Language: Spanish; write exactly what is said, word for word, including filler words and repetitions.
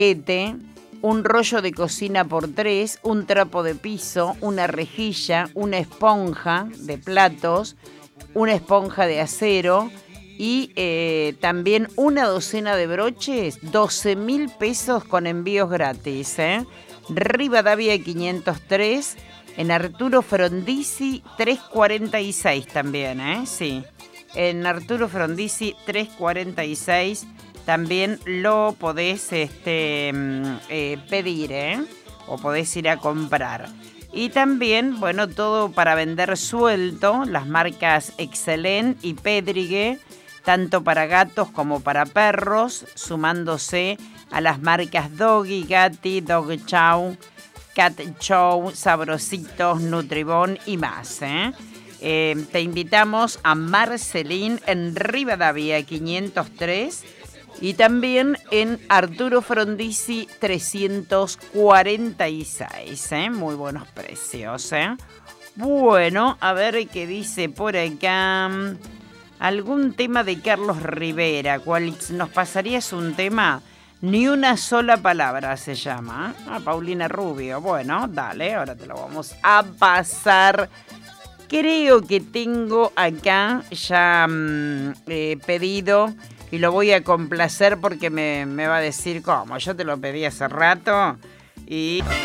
paquete, un rollo de cocina por tres, un trapo de piso, una rejilla, una esponja de platos, una esponja de acero y eh, también una docena de broches, doce mil pesos con envíos gratis. ¿eh? Rivadavia quinientos tres, en Arturo Frondizi trescientos cuarenta y seis también, ¿eh? Sí, en Arturo Frondizi trescientos cuarenta y seis también lo podés este, eh, pedir, ¿eh? O podés ir a comprar. Y también, bueno, todo para vender suelto, las marcas Excellent y Pedrigue, tanto para gatos como para perros, sumándose a las marcas Doggy, Gatti, Dog Chow, Cat Chow, Sabrositos, Nutribón y más. ¿eh? Eh, te invitamos a Marcelín en Rivadavia quinientos tres y también en Arturo Frondizi trescientos cuarenta y seis. ¿eh? Muy buenos precios. ¿eh? Bueno, a ver qué dice por acá. Algún tema de Carlos Rivera. ¿Cuál nos pasarías un tema? Ni una sola palabra se llama. Ah, Paulina Rubio. Bueno, dale, ahora te lo vamos a pasar. Creo que tengo acá ya mmm, eh, pedido y lo voy a complacer porque me, me va a decir cómo. Yo te lo pedí hace rato y...